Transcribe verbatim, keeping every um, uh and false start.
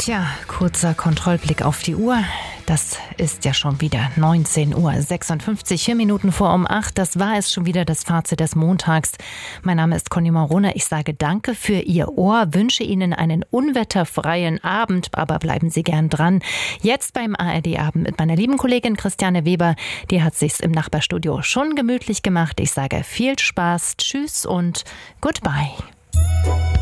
Tja, kurzer Kontrollblick auf die Uhr. Das ist ja schon wieder neunzehn Uhr sechsundfünfzig, vier Minuten vor um acht. Das war es schon wieder, das Fazit des Montags. Mein Name ist Conny Morona. Ich sage danke für Ihr Ohr, wünsche Ihnen einen unwetterfreien Abend, aber bleiben Sie gern dran. Jetzt beim A R D-Abend mit meiner lieben Kollegin Christiane Weber. Die hat sich's im Nachbarstudio schon gemütlich gemacht. Ich sage viel Spaß, tschüss und goodbye.